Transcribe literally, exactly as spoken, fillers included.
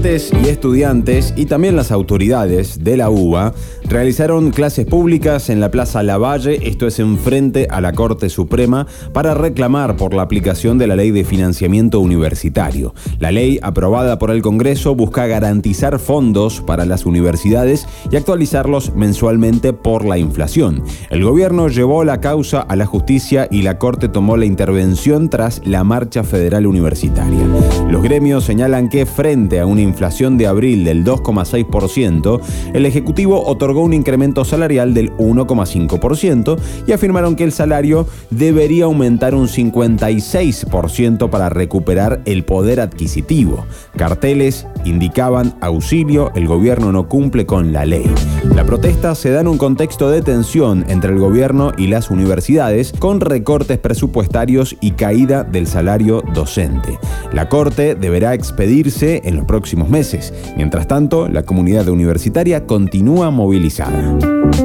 Docentes y estudiantes y también las autoridades de la U B A realizaron clases públicas en la Plaza Lavalle, esto es enfrente a la Corte Suprema, para reclamar por la aplicación de la Ley de Financiamiento Universitario. La ley aprobada por el Congreso busca garantizar fondos para las universidades y actualizarlos mensualmente por la inflación. El gobierno llevó la causa a la justicia y la Corte tomó la intervención tras la marcha federal universitaria. Los gremios señalan que frente a una inflación de abril del dos coma seis por ciento, el Ejecutivo otorgó un incremento salarial del uno coma cinco por ciento y afirmaron que el salario debería aumentar un cincuenta y seis por ciento para recuperar el poder adquisitivo. Carteles indicaban auxilio, el gobierno no cumple con la ley. La protesta se da en un contexto de tensión entre el gobierno y las universidades, con recortes presupuestarios y caída del salario docente. La Corte deberá expedirse en los próximos meses. Mientras tanto, la comunidad universitaria continúa movilizada.